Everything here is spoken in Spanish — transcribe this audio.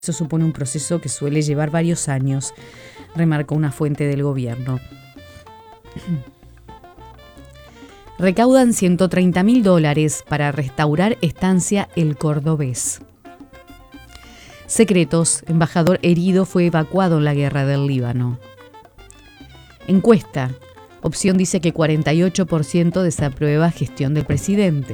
Eso supone un proceso que suele llevar varios años, remarcó una fuente del gobierno. Recaudan $130.000 para restaurar estancia El Cordobés. Secretos, embajador herido fue evacuado en la guerra del Líbano. Encuesta, Opción dice que 48% desaprueba gestión del presidente.